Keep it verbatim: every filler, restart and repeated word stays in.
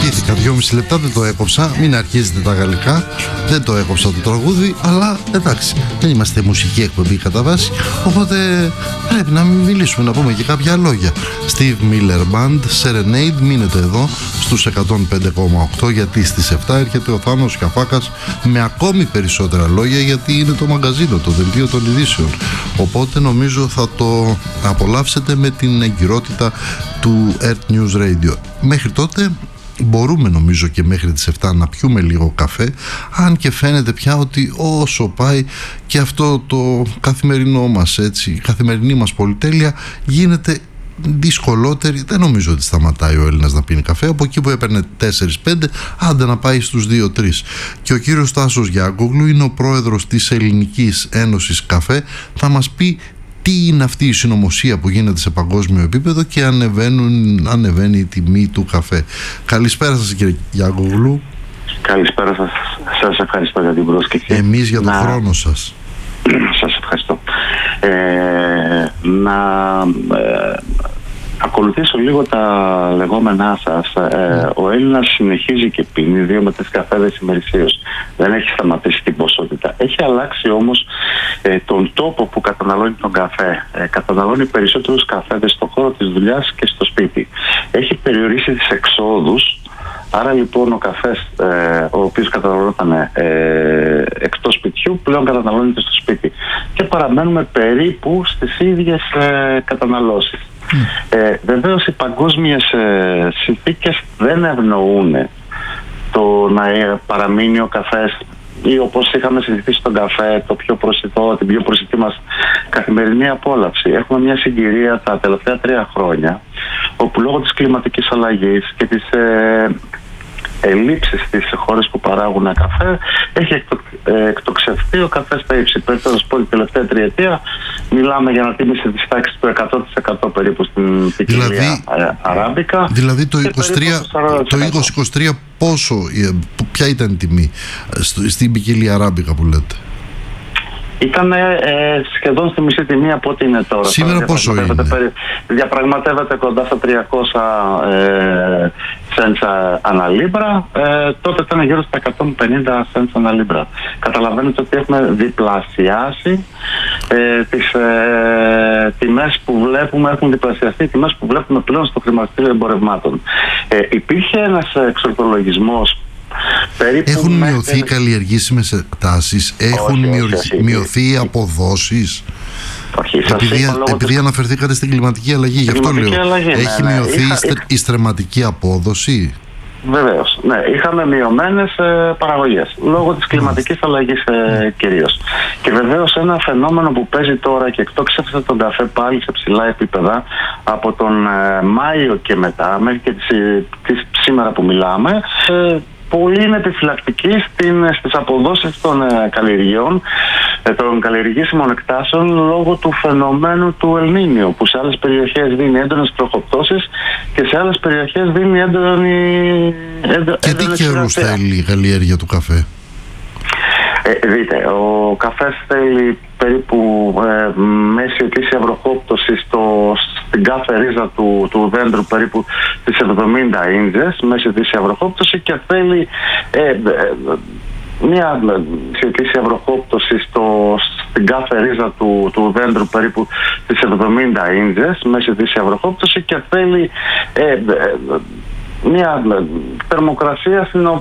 Προηγήθηκα δυόμιση λεπτά, δεν το έκοψα. Μην αρχίζετε τα γαλλικά. Δεν το έκοψα το τραγούδι, αλλά εντάξει, δεν είμαστε μουσική εκπομπή κατά βάση. Οπότε πρέπει να μιλήσουμε, να πούμε και κάποια λόγια. Steve Miller Band, Serenade. Μείνετε εδώ στους εκατόν πέντε κόμμα οκτώ, γιατί στις επτά έρχεται ο Θάνος Καφάκας με ακόμη περισσότερα λόγια, γιατί είναι το μαγκαζίνο, το δελτίο των ειδήσεων. Οπότε νομίζω θα το απολαύσετε με την εγκυρότητα του Earth News Radio. Μέχρι τότε μπορούμε νομίζω και μέχρι τις επτά να πιούμε λίγο καφέ, αν και φαίνεται πια ότι όσο πάει και αυτό το καθημερινό μας, έτσι, η καθημερινή μας πολυτέλεια γίνεται δυσκολότερη. Δεν νομίζω ότι σταματάει ο Έλληνας να πίνει καφέ. Από εκεί που έπαιρνε τέσσερα πέντε, άντε να πάει στους δύο τρία. Και ο κύριος Τάσος Γιάνγκογλου είναι ο πρόεδρος της Ελληνικής Ένωσης Καφέ. Θα μας πει τι είναι αυτή η συνωμοσία που γίνεται σε παγκόσμιο επίπεδο και ανεβαίνουν, ανεβαίνει η τιμή του καφέ. Καλησπέρα σας, κύριε Γιάνγκογλου. Καλησπέρα σας. Σας ευχαριστώ για την πρόσκληση. Εμείς για τον να... χρόνο σας. Σας ευχαριστώ. Ε, να ε, ακολουθήσω λίγο τα λεγόμενά σας. Ε, ο Έλληνας συνεχίζει και πίνει δύο με τρεις καφέδες ημερησίως. Δεν έχει σταματήσει την ποσότητα. Έχει αλλάξει όμως ε, τον τόπο που καταναλώνει τον καφέ. Ε, καταναλώνει περισσότερους καφέδες στον χώρο της δουλειάς και στο σπίτι. Έχει περιορίσει τις εξόδους. Άρα λοιπόν ο καφές ε, ο οποίος καταναλώνονταν ε, εκτός σπιτιού πλέον καταναλώνεται στο σπίτι και παραμένουμε περίπου στις ίδιες ε, καταναλώσεις. Mm. Ε, βεβαίως οι παγκόσμιες ε, συνθήκες δεν ευνοούν το να ε, παραμείνει ο καφές, ή όπως είχαμε συζητήσει τον καφέ, το πιο προσιτό, την πιο προσιτή μας καθημερινή απόλαυση. Έχουμε μια συγκυρία τα τελευταία τρία χρόνια όπου λόγω της κλιματικής αλλαγής και της ε, ελλείψης στις χώρες που παράγουν καφέ έχει εκτο, ε, εκτοξευτεί ο καφές στα ύψη. Πρέπει να σας πω την τελευταία τριετία μιλάμε για ανατίμηση της τάξης του εκατό τοις εκατό περίπου στην ποικιλία δηλαδή, αράμπικα. Δηλαδή το είκοσι τρία, το είκοσι είκοσι τρία πόσο, ποια ήταν η τιμή στην ποικιλία αράμπικα που λέτε? Ήταν ε, σχεδόν στη μισή τιμή από ό,τι είναι τώρα. Σήμερα τώρα πόσο είναι? Περί, διαπραγματεύεται κοντά στα τριακόσια ε, cents ανά λίμπρα. Ε, τότε ήταν γύρω στα εκατόν πενήντα cents ανά λίμπρα. Καταλαβαίνετε ότι έχουμε διπλασιάσει ε, τις ε, τιμές που βλέπουμε, έχουν διπλασιαστεί οι τιμές που βλέπουμε πλέον στο χρηματιστήριο εμπορευμάτων. Ε, υπήρχε ένας εξορθολογισμός. Περίπου έχουν μέχρι... μειωθεί οι καλλιεργήσιμες εκτάσεις, έχουν όχι, μειωθεί, όχι, όχι, μειωθεί οι αποδόσεις. Όχι, επειδή είπα, επειδή της... αναφερθήκατε στην κλιματική αλλαγή, γι' αυτό λέω. Αλλαγή, έχει ναι, μειωθεί ναι. Είχα... η στρεματική απόδοση. Βεβαίως, ναι, είχαμε μειωμένες ε, παραγωγές λόγω της κλιματικής αλλαγής ε, κυρίως. Και βεβαίως ένα φαινόμενο που παίζει τώρα και εκτόξευσε τον καφέ πάλι σε ψηλά επίπεδα από τον ε, Μάιο και μετά, μέχρι και τις, τις, σήμερα που μιλάμε, ε, πολύ είναι επιφυλακτικοί στις αποδόσεις των ε, καλλιεργειών, ε, των καλλιεργήσιμων εκτάσεων λόγω του φαινομένου του Ελνίνιο, που σε άλλες περιοχές δίνει έντονες τροχοπτώσεις και σε άλλες περιοχές δίνει έντονη... Έντο, και τι καιρούς θέλει η καλλιέργεια του καφέ? Ε, δείτε, ο καφές θέλει περίπου ε, μέση ετήσια βροχόπτωση στο, στην κάθε ρίζα του, του δέντρου περίπου τις εβδομήντα ίντσες, μέση ετήσια βροχόπτωση, και θέλει ε, ε, μια ετήσια βροχόπτωση στο, στην κάθε ρίζα του, του δέντρου περίπου τις εβδομήντα ίντσες, μέση ετήσια βροχόπτωση, και θέλει ε, ε, μια θερμοκρασία στην